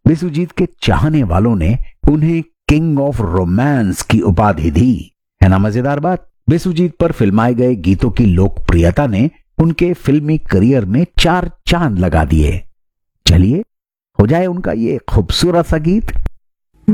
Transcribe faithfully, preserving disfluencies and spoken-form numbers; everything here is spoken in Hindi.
बिस्वजीत के चाहने वालों ने उन्हें किंग ऑफ रोमांस की उपाधि दी। है ना मजेदार बात। बिस्वजीत पर फिल्माए गए गीतों की लोकप्रियता ने उनके फिल्मी करियर में चार चांद लगा दिए। चलिए हो जाए उनका ये खूबसूरत सा गीत